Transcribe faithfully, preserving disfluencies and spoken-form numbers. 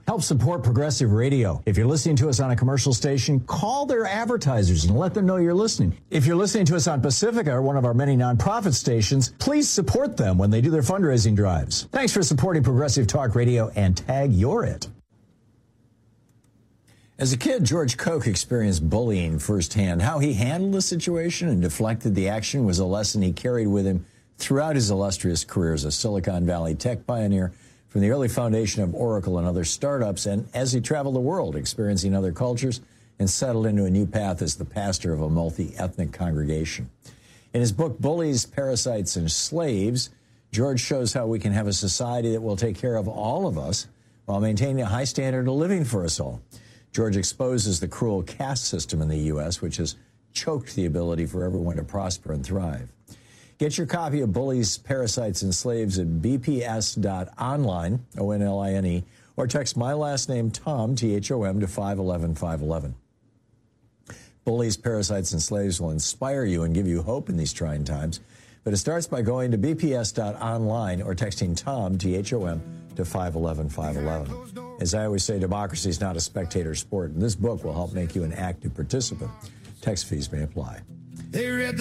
Help support Progressive Radio. If you're listening to us on a commercial station, call their advertisers and let them know you're listening. If you're listening to us on Pacifica or one of our many nonprofit stations, please support them when they do their fundraising drives. Thanks for supporting Progressive Talk Radio, and tag you're it. As a kid, George Koch experienced bullying firsthand. How he handled the situation and deflected the action was a lesson he carried with him throughout his illustrious career as a Silicon Valley tech pioneer, from the early foundation of Oracle and other startups, and as he traveled the world, experiencing other cultures, and settled into a new path as the pastor of a multi-ethnic congregation. In his book, Bullies, Parasites, and Slaves, George shows how we can have a society that will take care of all of us while maintaining a high standard of living for us all. George exposes the cruel caste system in the U S, which has choked the ability for everyone to prosper and thrive. Get your copy of Bullies, Parasites, and Slaves at b p s dot online, O N L I N E, or text my last name, Tom, T H O M, to five one one five one one. Bullies, Parasites, and Slaves will inspire you and give you hope in these trying times, but it starts by going to b p s dot online or texting Tom, T H O M, to five one one five one one. As I always say, democracy is not a spectator sport, and this book will help make you an active participant. Text fees may apply.